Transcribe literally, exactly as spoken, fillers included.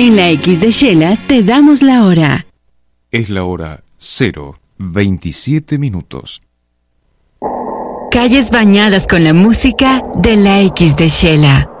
En la X de Shela te damos la hora. Es la hora cero veintisiete minutos. Calles bañadas con la música de la X de Shela.